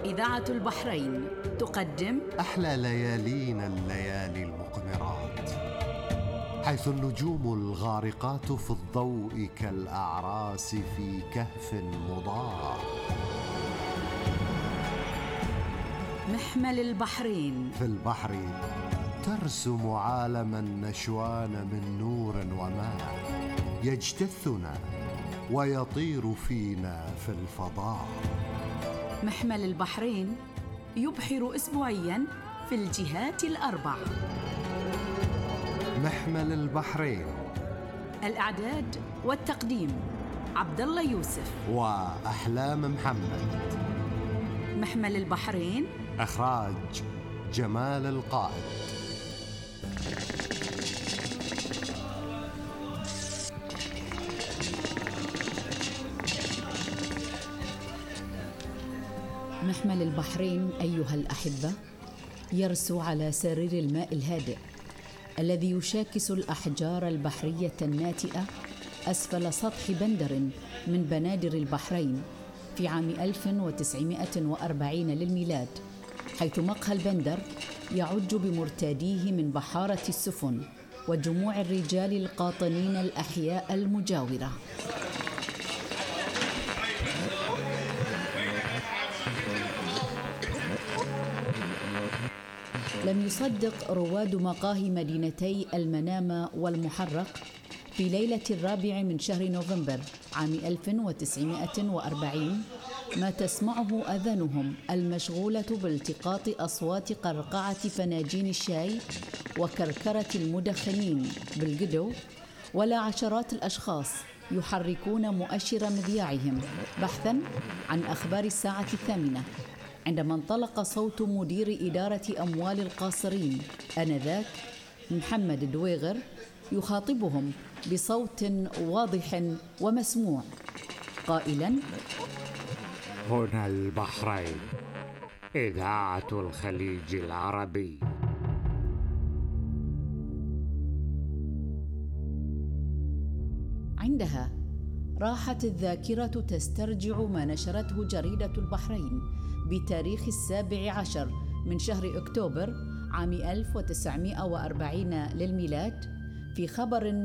إذاعة البحرين تقدم أحلى ليالينا الليالي المقمرات، حيث النجوم الغارقات في الضوء كالأعراس في كهف مضاء. محمل البحرين. في البحر ترسم عالما نشوان من نور وماء، يجتثنا ويطير فينا في الفضاء. محمل البحرين يبحر أسبوعياً في الجهات الأربع. محمل البحرين، الإعداد والتقديم عبد الله يوسف وأحلام محمد. محمل البحرين، إخراج جمال القائد. محمل البحرين أيها الأحبة يرسو على سرير الماء الهادئ الذي يشاكس الأحجار البحرية الناتئة أسفل سطح بندر من بنادر البحرين في عام 1940 للميلاد، حيث مقهى البندر يعج بمرتاديه من بحارة السفن وجموع الرجال القاطنين الأحياء المجاورة. لم يصدق رواد مقاهي مدينتي المنامة والمحرق في ليلة 4 من شهر نوفمبر عام 1940 ما تسمعه أذانهم المشغولة بالتقاط أصوات قرقعة فناجين الشاي وكركرة المدخنين بالقدو، ولا عشرات الأشخاص يحركون مؤشر مذياعهم بحثاً عن أخبار الساعة 8، عندما انطلق صوت مدير إدارة أموال القاصرين آنذاك محمد دويغر يخاطبهم بصوت واضح ومسموع قائلاً: هنا البحرين، إذاعة الخليج العربي. عندها راحت الذاكرة تسترجع ما نشرته جريدة البحرين بتاريخ 17 من شهر أكتوبر عام 1940 للميلاد في خبر